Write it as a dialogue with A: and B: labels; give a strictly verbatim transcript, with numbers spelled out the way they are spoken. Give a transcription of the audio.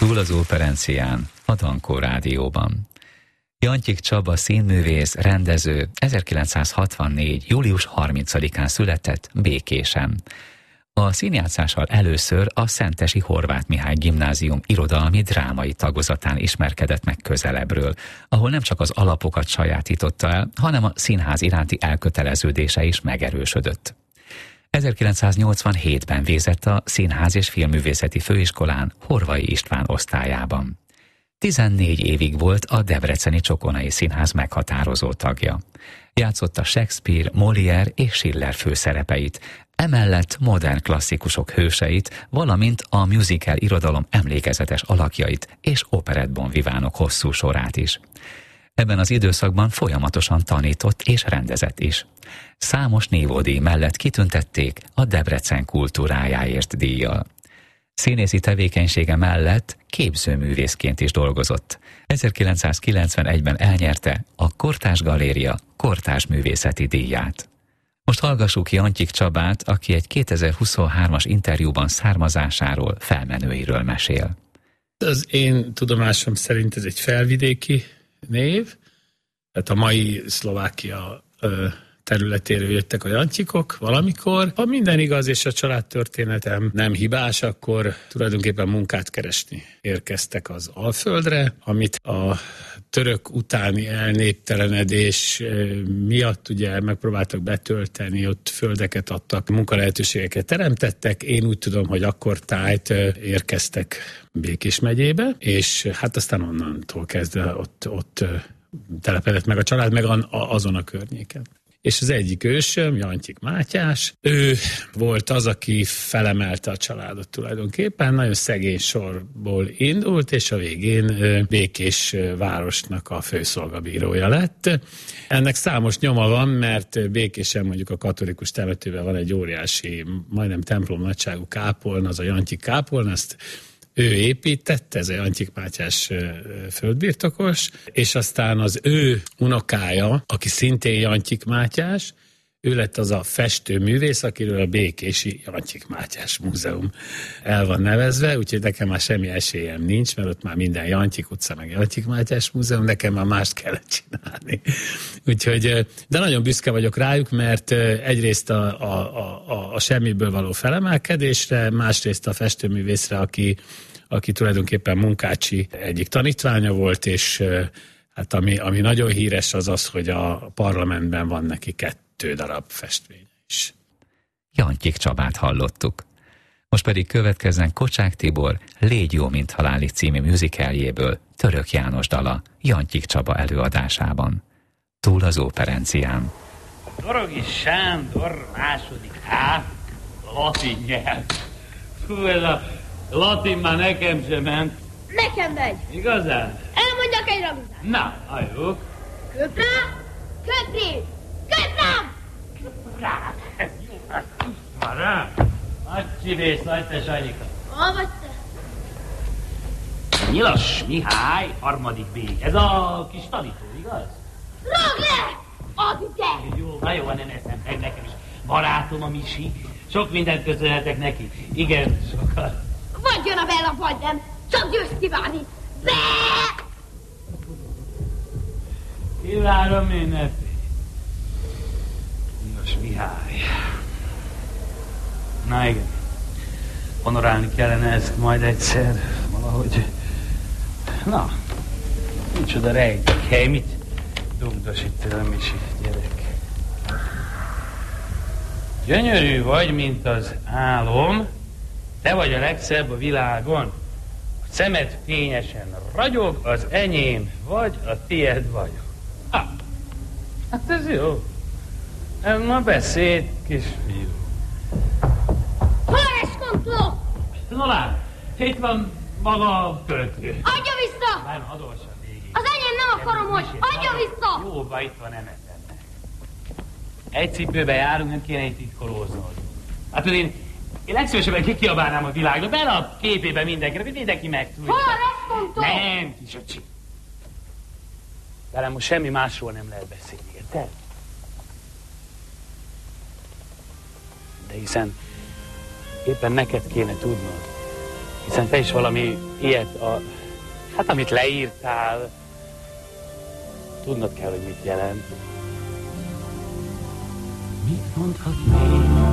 A: Túl az Óperencián, a Dankó Rádióban. Jantyik Csaba színművész, rendező ezerkilencszázhatvannégy. július harmincadikán született Békésen. A színjátszással először a Szentesi Horváth Mihály Gimnázium irodalmi drámai tagozatán ismerkedett meg közelebbről, ahol nem csak az alapokat sajátította el, hanem a színház iránti elköteleződése is megerősödött. ezerkilencszáznyolcvanhétben végzett a Színház és Filmművészeti Főiskolán Horvai István osztályában. tizennégy évig volt a Debreceni Csokonai Színház meghatározó tagja. Játszotta Shakespeare, Molière és Schiller főszerepeit, emellett modern klasszikusok hőseit, valamint a musical irodalom emlékezetes alakjait és operett bonvivánok hosszú sorát is. Ebben az időszakban folyamatosan tanított és rendezett is. Számos névódíj mellett kitüntették a Debrecen kultúrájáért díjjal. Színészi tevékenysége mellett képzőművészként is dolgozott. ezerkilencszázkilencvenegyben elnyerte a Kortárs Galéria kortárs művészeti díját. Most hallgassuk Jantyik Csabát, aki egy kétezer-huszonhármas interjúban származásáról, felmenőiről mesél.
B: Az én tudomásom szerint ez egy felvidéki név, tehát a mai Szlovákia ö, területéről jöttek a Jantyikok valamikor. Ha minden igaz és a családtörténetem nem hibás, akkor tulajdonképpen munkát keresni érkeztek az Alföldre, amit a török utáni elnéptelenedés miatt ugye megpróbáltak betölteni, ott földeket adtak, munkalehetőségeket teremtettek. Én úgy tudom, hogy akkor tájt érkeztek Békés megyébe, és hát aztán onnantól kezdve ott, ott telepedett meg a család, meg azon a környéken. És az egyik ősöm, Jantyik Mátyás, ő volt az, aki felemelte a családot tulajdonképpen, nagyon szegény sorból indult, és a végén Békés városnak a főszolgabírója lett. Ennek számos nyoma van, mert Békésen mondjuk a katolikus temetőben van egy óriási, majdnem templom nagyságú kápolna, az a Jantyik kápolna, ezt ő építette, ez a Jantyik Mátyás földbirtokos, és aztán az ő unokája, aki szintén Jantyik Mátyás, ő lett az a festőművész, akiről a békési Jantyik Mátyás Múzeum el van nevezve, úgyhogy nekem már semmi esélyem nincs, mert ott már minden Jantyik utca, meg Jantyik Mátyás Múzeum, nekem már mást kellett csinálni. Úgyhogy, de nagyon büszke vagyok rájuk, mert egyrészt a, a, a, a semmiből való felemelkedésre, másrészt a festőművészre, aki, aki tulajdonképpen Munkácsi egyik tanítványa volt, és hát ami, ami nagyon híres az az, hogy a parlamentben van neki kettő darab festmény is.
A: Jantyik Csabát hallottuk. Most pedig következzen Kocsák Tibor Légy jó, mint halálig című musicaljéből Török János dala Jantyik Csaba előadásában. Túl az Óperencián.
C: Dorogi Sándor második H. latin nyelv. Hú, ez a latin már nekem sem ment.
D: Nekem megy.
C: Igazán?
D: Elmondjak egy raguzát.
C: Na, halljuk.
D: Köp rá, köp rá, köp rám!
C: Köp rá. Jó, hát már rá. Nagy csibész, nagy te Sanyika.
D: Hol vagy te?
C: Nyilas Mihály, harmadik B. Ez a kis tanító, igaz?
D: Ragd le! Add ide!
C: Jó, na jó, nem eszem meg nekem is. Barátom a Misi. Sok mindent köszönhetek neki. Igen, sokat.
D: Vagy jön a Bella, vagy nem. Csak győzt kívánni. Be!
C: Kívánom mindenféle. Nyilas Mihály. Na igen. Honorálni kellene ezt majd egyszer. Valahogy. Na. Micsoda rejtek hely, mit dumdosít a Misi, gyerek. Gyönyörű vagy, mint az álom. Te vagy a legszebb a világon. A szemed fényesen ragyog, az enyém vagy, a tied vagyok. Ah, hát ez jó. Ez ma beszéd, kisfiú.
D: Forráskontló!
C: No lát, itt van maga a költő.
D: Adja vissza!
C: Nem, adósan végig.
D: Az enyém nem akarom, hogy adja vissza!
C: Jó, va, itt van emetemnek. Egy cipőbe járunk, nem kéne itt titkolóznod. Hát én, én legszívesebben kikiabálnám a világnak, bele a képében mindenkinek, hogy mindenki megtudja.
D: Forráskontló!
C: Nem, kisöcsi. Velem most semmi másról nem lehet beszélni, érted? De hiszen éppen neked kéne tudnod, Hiszen te is valami ilyet, a, hát amit leírtál, tudnod kell, hogy mit jelent. Mit mondhat még?